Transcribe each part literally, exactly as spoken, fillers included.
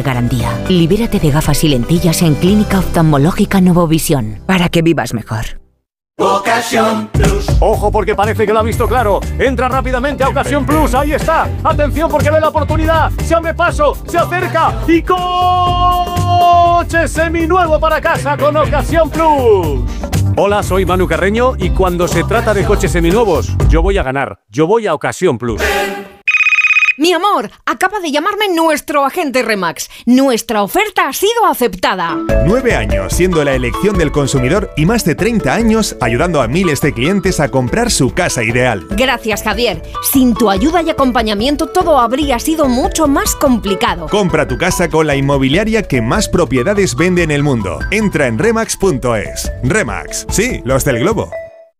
garantía. Libérate de gafas y lentillas en Clínica Oftalmológica Novovisión, para que vivas mejor. Ocasión Plus. Ojo, porque parece que lo ha visto claro. Entra rápidamente a Ocasión Plus. Ahí está. Atención, porque ve la oportunidad. Se abre paso, se acerca y coche seminuevo para casa con Ocasión Plus. Hola, soy Manu Carreño y cuando se trata de coches seminuevos, yo voy a ganar. Yo voy a Ocasión Plus. Mi amor, acaba de llamarme nuestro agente Remax. Nuestra oferta ha sido aceptada. Nueve años siendo la elección del consumidor y más de treinta años ayudando a miles de clientes a comprar su casa ideal. Gracias, Javier. Sin tu ayuda y acompañamiento todo habría sido mucho más complicado. Compra tu casa con la inmobiliaria que más propiedades vende en el mundo. Entra en remax punto es. Remax, sí, los del globo.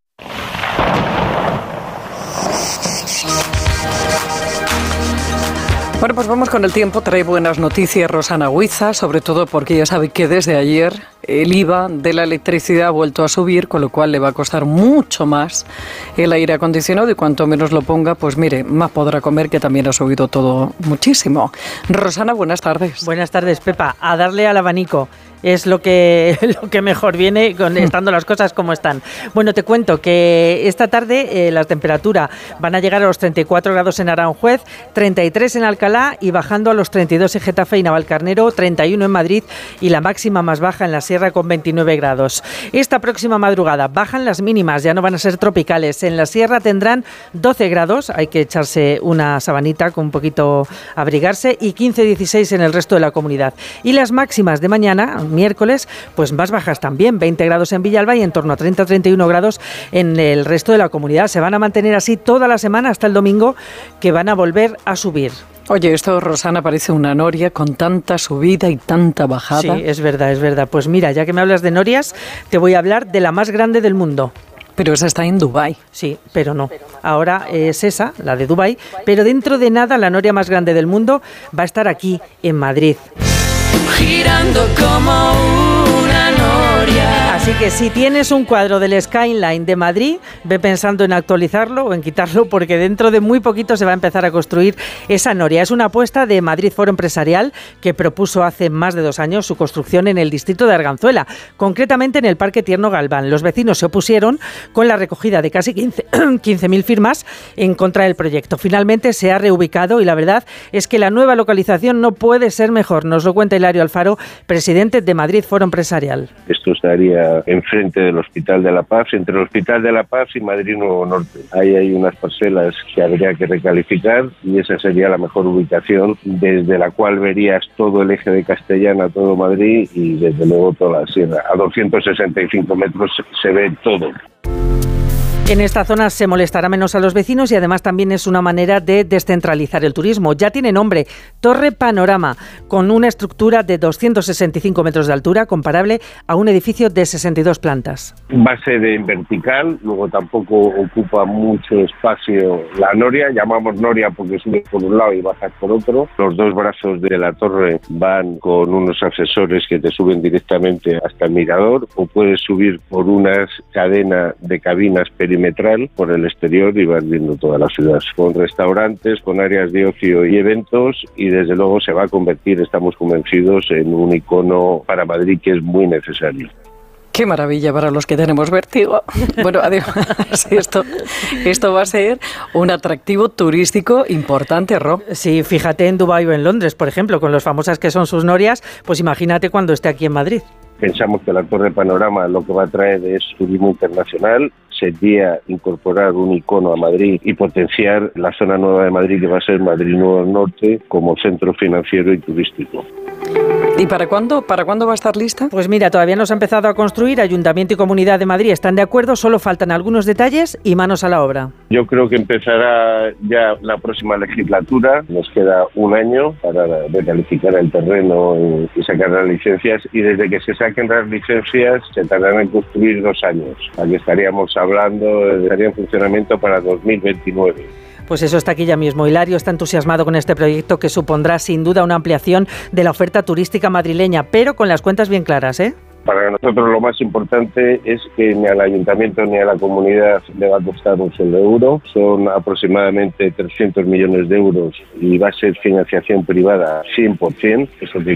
Bueno, pues vamos con el tiempo. Trae buenas noticias Rosana Huiza, sobre todo porque ya sabe que desde ayer el I V A de la electricidad ha vuelto a subir, con lo cual le va a costar mucho más el aire acondicionado y cuanto menos lo ponga, pues mire, más podrá comer, que también ha subido todo muchísimo. Rosana, buenas tardes. Buenas tardes, Pepa. A darle al abanico. Es lo que, lo que mejor viene con, estando las cosas como están. Bueno, te cuento que esta tarde eh, la temperatura van a llegar a los treinta y cuatro grados en Aranjuez, treinta y tres en Alcalá y bajando a los treinta y dos en Getafe y Navalcarnero, treinta y uno en Madrid y la máxima más baja en la Sierra con veintinueve grados. Esta próxima madrugada bajan las mínimas, ya no van a ser tropicales. En la Sierra tendrán doce grados, hay que echarse una sabanita con un poquito abrigarse, y quince a dieciséis en el resto de la comunidad. Y las máximas de mañana, miércoles, pues más bajas también, veinte grados en Villalba y en torno a treinta a treinta y uno grados en el resto de la comunidad. Se van a mantener así toda la semana hasta el domingo, que van a volver a subir. Oye, esto, Rosana, parece una noria con tanta subida y tanta bajada. Sí, es verdad, es verdad. Pues mira, ya que me hablas de norias, te voy a hablar de la más grande del mundo. Pero esa está en Dubái. Sí, pero no. Ahora es esa, la de Dubái, pero dentro de nada la noria más grande del mundo va a estar aquí, en Madrid. Girando como una noria. Así que si tienes un cuadro del Skyline de Madrid, ve pensando en actualizarlo o en quitarlo, porque dentro de muy poquito se va a empezar a construir esa noria. Es una apuesta de Madrid Foro Empresarial, que propuso hace más de dos años su construcción en el distrito de Arganzuela, concretamente en el Parque Tierno Galván. Los vecinos se opusieron con la recogida de casi quince mil firmas en contra del proyecto. Finalmente se ha reubicado y la verdad es que la nueva localización no puede ser mejor. Nos lo cuenta Hilario Alfaro, presidente de Madrid Foro Empresarial. Esto estaría enfrente del Hospital de la Paz, entre el Hospital de la Paz y Madrid Nuevo Norte. Ahí hay unas parcelas que habría que recalificar y esa sería la mejor ubicación, desde la cual verías todo el eje de Castellana, todo Madrid y desde luego toda la sierra. A doscientos sesenta y cinco metros se ve todo. En esta zona se molestará menos a los vecinos y además también es una manera de descentralizar el turismo. Ya tiene nombre, Torre Panorama, con una estructura de doscientos sesenta y cinco metros de altura, comparable a un edificio de sesenta y dos plantas. Base de vertical, luego tampoco ocupa mucho espacio la noria, llamamos noria porque sube por un lado y baja por otro. Los dos brazos de la torre van con unos ascensores que te suben directamente hasta el mirador, o puedes subir por una cadena de cabinas perimetrales por el exterior y vas viendo toda la ciudad, con restaurantes, con áreas de ocio y eventos, y desde luego se va a convertir, estamos convencidos, en un icono para Madrid que es muy necesario. Qué maravilla para los que tenemos vértigo. Bueno, además, esto, esto va a ser un atractivo turístico importante, Ro. Sí, fíjate en Dubái o en Londres, por ejemplo, con los famosas que son sus norias, pues imagínate cuando esté aquí en Madrid. Pensamos que la Torre Panorama lo que va a traer es turismo internacional, sería incorporar un icono a Madrid y potenciar la zona nueva de Madrid, que va a ser Madrid Nuevo Norte, como centro financiero y turístico. ¿Y para cuándo? ¿Para cuándo va a estar lista? Pues mira, todavía no se ha empezado a construir. Ayuntamiento y Comunidad de Madrid están de acuerdo, solo faltan algunos detalles y manos a la obra. Yo creo que empezará ya la próxima legislatura. Nos queda un año para recalificar el terreno y sacar las licencias, y desde que se saquen las licencias se tardarán en construir dos años. Aquí estaríamos hablando, estaría en funcionamiento para dos mil veintinueve. Pues eso está aquí ya mismo. Hilario está entusiasmado con este proyecto, que supondrá sin duda una ampliación de la oferta turística madrileña, pero con las cuentas bien claras, ¿eh? Para nosotros lo más importante es que ni al ayuntamiento ni a la comunidad le va a costar un solo euro. Son aproximadamente trescientos millones de euros y va a ser financiación privada cien por ciento. Eso